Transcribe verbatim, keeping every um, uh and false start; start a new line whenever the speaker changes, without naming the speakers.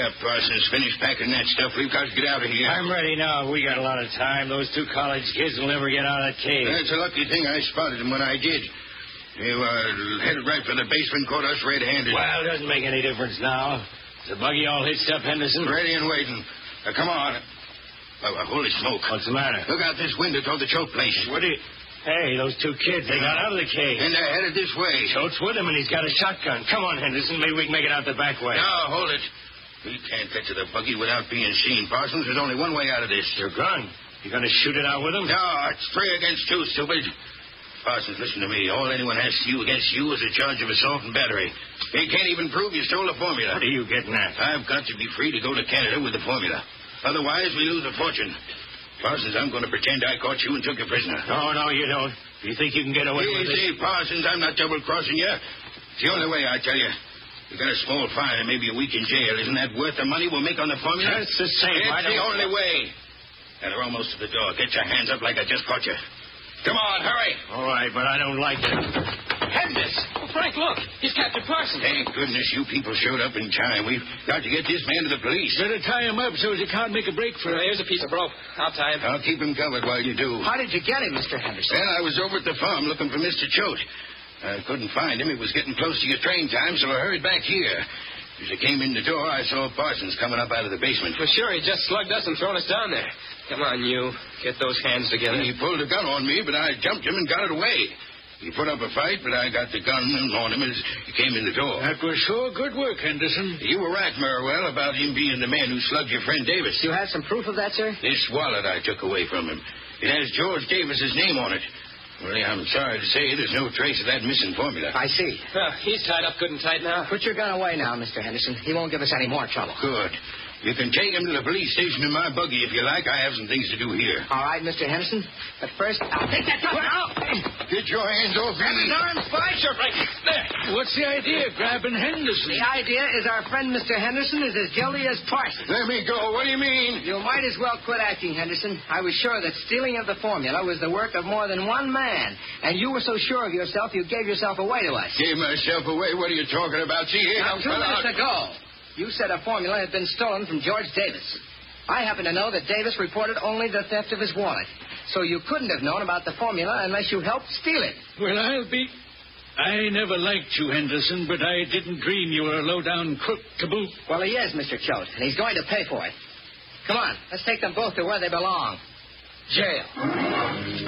up, Parsons. Finish packing that stuff. We've got to get out of here.
I'm ready now. We got a lot of time. Those two college kids will never get out of that cave.
That's a lucky thing I spotted them when I did. They were headed right for the basement, caught us red-handed.
Well, it doesn't make any difference now. Is the buggy all hitched up, Henderson?
Ready and waiting. Now, come on. Oh, holy smoke.
What's the matter?
Look out this window toward the choke place.
What do you... Hey, those two kids, they got out of the cave.
And they're headed this way.
Choate's with him, and he's got a shotgun. Come on, Henderson. Maybe we can make it out the back way.
No, hold it. We can't get to the buggy without being seen, Parsons. There's only one way out of this.
Your gun. You going to shoot it out with him?
No, it's three against two, stupid. Parsons, listen to me. All anyone has to do against you is a charge of assault and battery. They can't even prove you stole the formula.
What are you getting at?
I've got to be free to go to Canada with the formula. Otherwise, we lose a fortune. Parsons, I'm going to pretend I caught you and took you prisoner.
No, no, you don't. You think you can get away with it?
Easy, Parsons. I'm not double-crossing you. It's the only way, I tell you. You got a small fine and maybe a week in jail. Isn't that worth the money we'll make on the formula?
That's the same.
It's the only way. And they're almost to the door. Get your hands up like I just caught you. Come on, hurry.
All right, but I don't like it.
Hendis!
Oh, Frank, look. He's Captain Parsons.
Thank goodness you people showed up in time. We've got to get this man to the police.
Better tie him up so he can't make a break for
Uh,
it.
here's a piece of rope. I'll tie him.
I'll keep him covered while you do.
How did you get him, Mister Henderson?
Well, I was over at the farm looking for Mister Choate. I couldn't find him. It was getting close to your train time, so I hurried back here. As I came in the door, I saw Parsons coming up out of the basement.
For sure, he just slugged us and thrown us down there. Come on, you. Get those hands together.
He pulled a gun on me, but I jumped him and got it away. He put up a fight, but I got the gun on him as he came in the door.
That was sure good work, Henderson.
You were right, Merwell, about him being the man who slugged your friend Davis.
You have some proof of that, sir?
This wallet I took away from him. It has George Davis's name on it. Well, I'm sorry to say there's no trace of that missing formula.
I see.
Well, he's tied up good and tight now.
Put your gun away now, Mister Henderson. He won't give us any more trouble.
Good. You can take him to the police station in my buggy if you like. I have some things to do here.
All right, Mister Henderson. But first, I'll take that gun now.
Get your hands off him.
An arms fight?
Sure, Frank. There.
What's the idea of grabbing Henderson?
The idea is our friend Mister Henderson is as guilty as Parsons.
Let me go. What do you mean?
You might as well quit acting, Henderson. I was sure that stealing of the formula was the work of more than one man. And you were so sure of yourself, you gave yourself away to us.
Gave myself away? What are you talking about? See, here
Now,
comes
two
fella.
minutes ago, you said a formula had been stolen from George Davis. I happen to know that Davis reported only the theft of his wallet. So you couldn't have known about the formula unless you helped steal it.
Well, I'll be... I never liked you, Henderson, but I didn't dream you were a low-down crook to boot.
Well, he is, Mister Choate, and he's going to pay for it. Come on, let's take them both to where they belong. Jail.